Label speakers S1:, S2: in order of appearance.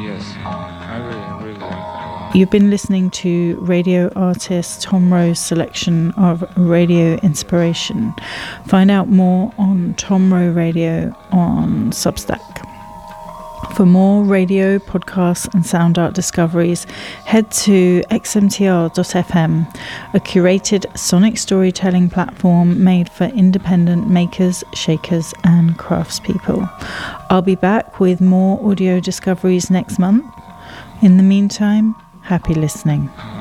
S1: yes. I really like that one.
S2: You've been listening to radio artist Tom Rowe's selection of radio inspiration. Find out more on Tom Rowe Radio on Substack. For more radio, podcasts and sound art discoveries, head to xmtr.fm, a curated sonic storytelling platform made for independent makers, shakers and craftspeople. I'll be back with more audio discoveries next month. In the meantime, happy listening.